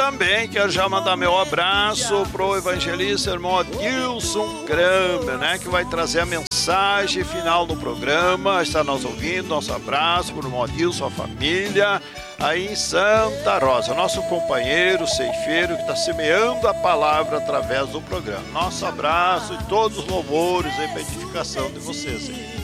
também quero já mandar meu abraço pro evangelista irmão Adilson Kramer, né? Que vai trazer a mensagem final no programa. Está nos ouvindo. Nosso abraço pro irmão Adilson, a família, aí em Santa Rosa. Nosso companheiro ceifeiro que está semeando a palavra através do programa. Nosso abraço e todos os louvores e edificação de vocês.